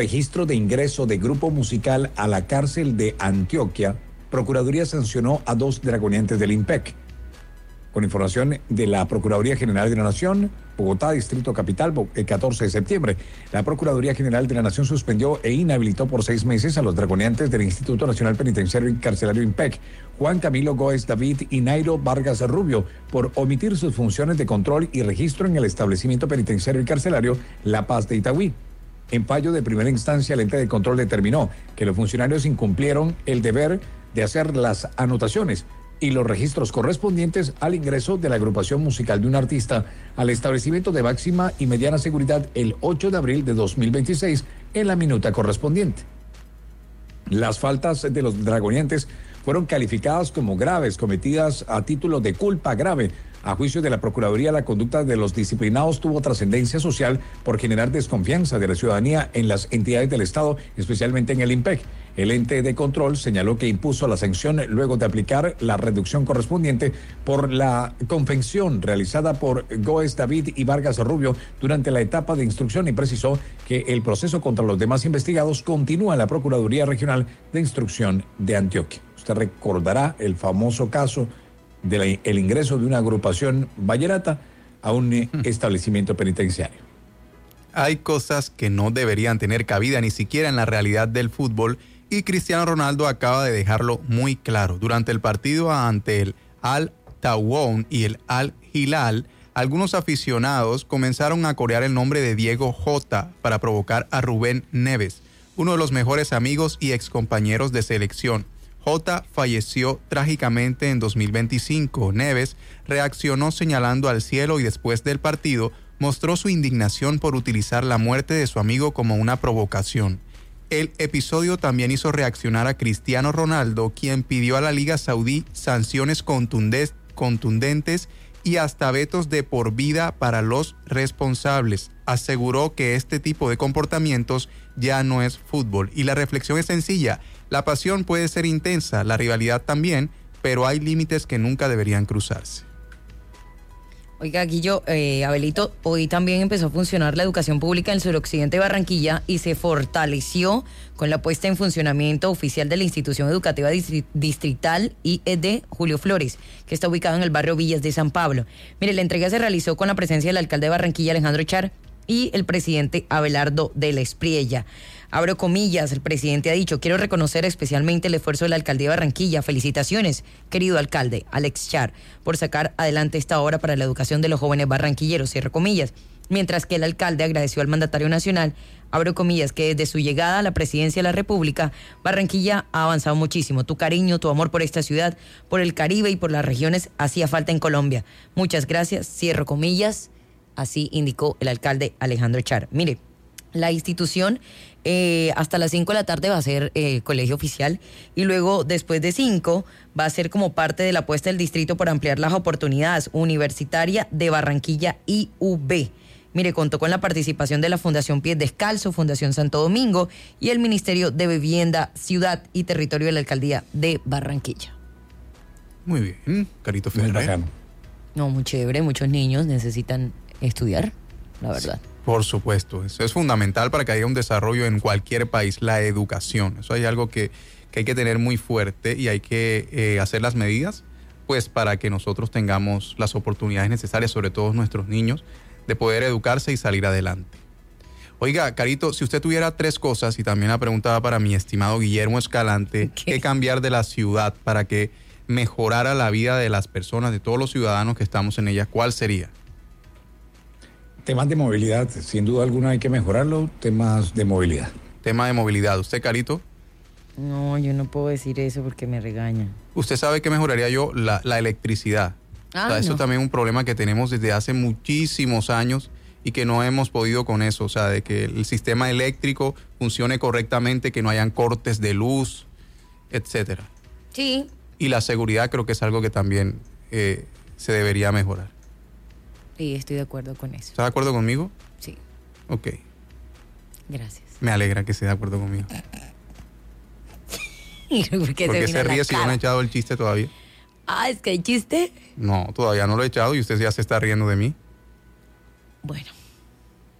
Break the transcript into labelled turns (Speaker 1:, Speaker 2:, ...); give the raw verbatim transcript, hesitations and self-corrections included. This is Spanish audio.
Speaker 1: registro de ingreso de grupo musical a la cárcel de Antioquia, Procuraduría sancionó a dos dragoneantes del IMPEC. Con información de la Procuraduría General de la Nación, Bogotá, Distrito Capital, el catorce de septiembre, la Procuraduría General de la Nación suspendió e inhabilitó por seis meses a los dragoneantes del Instituto Nacional Penitenciario y Carcelario IMPEC, Juan Camilo Góez David y Nairo Vargas Rubio, por omitir sus funciones de control y registro en el establecimiento penitenciario y carcelario La Paz de Itagüí. En fallo de primera instancia, el ente de control determinó que los funcionarios incumplieron el deber de hacer las anotaciones y los registros correspondientes al ingreso de la agrupación musical de un artista al establecimiento de máxima y mediana seguridad el ocho de abril de dos mil veintiséis en la minuta correspondiente. Las faltas de los dragoneantes fueron calificadas como graves, cometidas a título de culpa grave. A juicio de la Procuraduría, la conducta de los disciplinados tuvo trascendencia social por generar desconfianza de la ciudadanía en las entidades del Estado, especialmente en el IMPEC. El ente de control señaló que impuso la sanción luego de aplicar la reducción correspondiente por la confección realizada por Góez David y Vargas Rubio durante la etapa de instrucción y precisó que el proceso contra los demás investigados continúa en la Procuraduría Regional de Instrucción de Antioquia. Usted recordará el famoso caso del ingreso de una agrupación vallenata a un eh, establecimiento penitenciario.
Speaker 2: Hay cosas que no deberían tener cabida ni siquiera en la realidad del fútbol y Cristiano Ronaldo acaba de dejarlo muy claro. Durante el partido ante el Al-Tawun y el Al-Hilal, algunos aficionados comenzaron a corear el nombre de Diego Jota para provocar a Rubén Neves, uno de los mejores amigos y excompañeros de selección. Jota falleció trágicamente en dos mil veinticinco. Neves reaccionó señalando al cielo y después del partido mostró su indignación por utilizar la muerte de su amigo como una provocación. El episodio también hizo reaccionar a Cristiano Ronaldo, quien pidió a la Liga Saudí sanciones contundes, contundentes y hasta vetos de por vida para los responsables. Aseguró que este tipo de comportamientos ya no es fútbol. Y la reflexión es sencilla. La pasión puede ser intensa, la rivalidad también, pero hay límites que nunca deberían cruzarse.
Speaker 3: Oiga, Guillo, eh, Abelito, hoy también empezó a funcionar la educación pública en el suroccidente de Barranquilla y se fortaleció con la puesta en funcionamiento oficial de la institución educativa distrital I E D Julio Flores, que está ubicado en el barrio Villas de San Pablo. Mire, la entrega se realizó con la presencia del alcalde de Barranquilla, Alejandro Char, y el presidente Abelardo de la Espriella. Abro comillas, el presidente ha dicho: quiero reconocer especialmente el esfuerzo de la alcaldía de Barranquilla. Felicitaciones, querido alcalde Alex Char, por sacar adelante esta obra para la educación de los jóvenes barranquilleros, cierro comillas. Mientras que el alcalde agradeció al mandatario nacional, abro comillas, que desde su llegada a la presidencia de la República, Barranquilla ha avanzado muchísimo. Tu cariño, tu amor por esta ciudad, por el Caribe y por las regiones hacía falta en Colombia. Muchas gracias, cierro comillas. Así indicó el alcalde Alejandro Char. Mire, la institución eh, hasta las cinco de la tarde va a ser eh, colegio oficial y luego después de cinco va a ser como parte de la apuesta del distrito por ampliar las oportunidades universitaria de Barranquilla I U B. Mire, contó con la participación de la Fundación Pies Descalzo, Fundación Santo Domingo y el Ministerio de Vivienda, Ciudad y Territorio de la Alcaldía de Barranquilla.
Speaker 2: Muy bien, Carito Ferrer.
Speaker 3: No, muy chévere, muchos niños necesitan estudiar, la verdad.
Speaker 2: Sí, por supuesto, eso es fundamental para que haya un desarrollo en cualquier país, la educación. Eso hay algo que, que hay que tener muy fuerte y hay que eh, hacer las medidas pues para que nosotros tengamos las oportunidades necesarias, sobre todo nuestros niños, de poder educarse y salir adelante. Oiga, Carito, si usted tuviera tres cosas, y también la preguntaba para mi estimado Guillermo Escalante, ¿qué, ¿qué cambiar de la ciudad para que mejorara la vida de las personas, de todos los ciudadanos que estamos en ella, cuál sería?
Speaker 1: Temas de movilidad, sin duda alguna hay que mejorarlo, temas de movilidad.
Speaker 2: Tema de movilidad. ¿Usted, Carito?
Speaker 3: No, yo no puedo decir eso porque me regañan.
Speaker 2: ¿Usted sabe qué mejoraría yo? La, la electricidad.
Speaker 3: Ah,
Speaker 2: o sea,
Speaker 3: no.
Speaker 2: Eso también es un problema que tenemos desde hace muchísimos años y que no hemos podido con eso. O sea, de que el sistema eléctrico funcione correctamente, que no hayan cortes de luz, etcétera.
Speaker 3: Sí.
Speaker 2: Y la seguridad creo que es algo que también eh, se debería mejorar.
Speaker 3: Sí, estoy de acuerdo con eso.
Speaker 2: ¿Está de acuerdo conmigo?
Speaker 3: Sí.
Speaker 2: Ok.
Speaker 3: Gracias.
Speaker 2: Me alegra que esté de acuerdo conmigo.
Speaker 3: ¿Por qué
Speaker 2: ¿Por qué
Speaker 3: se,
Speaker 2: se ríe si no me he echado el chiste todavía?
Speaker 3: Ah, ¿es que hay chiste?
Speaker 2: No, todavía no lo he echado y usted ya se está riendo de mí.
Speaker 3: Bueno.